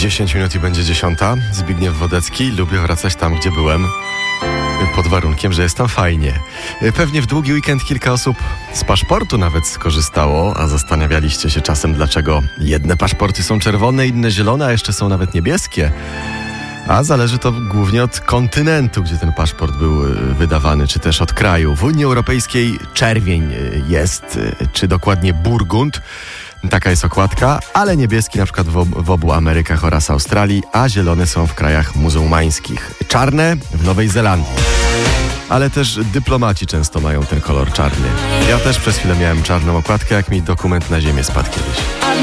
10 minut i będzie 10. Zbigniew Wodecki. Lubię wracać tam, gdzie byłem. Pod warunkiem, że jest tam fajnie. Pewnie w długi weekend kilka osób z paszportu nawet skorzystało, a zastanawialiście się czasem, dlaczego jedne paszporty są czerwone, inne zielone, a jeszcze są nawet niebieskie. A zależy to głównie od kontynentu, gdzie ten paszport był wydawany, czy też od kraju. W Unii Europejskiej czerwień jest, czy dokładnie burgund. Taka jest okładka, ale niebieski na przykład w obu Amerykach oraz Australii, a zielone są w krajach muzułmańskich. Czarne w Nowej Zelandii. Ale też dyplomaci często mają ten kolor czarny. Ja też przez chwilę miałem czarną okładkę, jak mi dokument na ziemię spadł kiedyś.